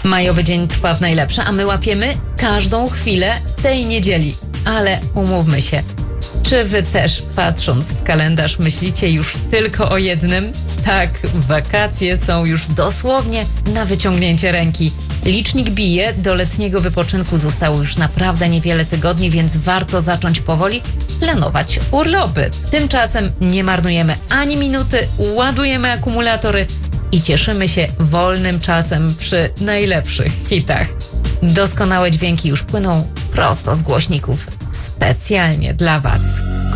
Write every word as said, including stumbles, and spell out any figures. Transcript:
Majowy dzień trwa w najlepsze, a my łapiemy każdą chwilę tej niedzieli. Ale umówmy się, czy wy też, patrząc w kalendarz, myślicie już tylko o jednym? Tak, wakacje są już dosłownie na wyciągnięcie ręki. Licznik bije, do letniego wypoczynku zostało już naprawdę niewiele tygodni, więc warto zacząć powoli planować urlopy. Tymczasem nie marnujemy ani minuty, ładujemy akumulatory i cieszymy się wolnym czasem przy najlepszych hitach. Doskonałe dźwięki już płyną prosto z głośników, specjalnie dla was.